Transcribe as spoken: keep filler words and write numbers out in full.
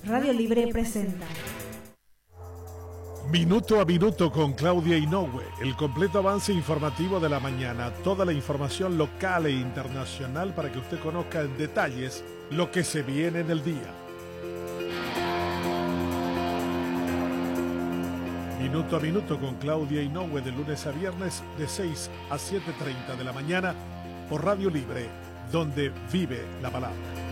Radio Libre presenta Minuto a Minuto con Claudia Inoue, el completo avance informativo de la mañana, toda la información local e internacional para que usted conozca en detalles lo que se viene en el día. Minuto a Minuto con Claudia Inoue de lunes a viernes de seis a siete y media de la mañana por Radio Libre, donde vive la palabra.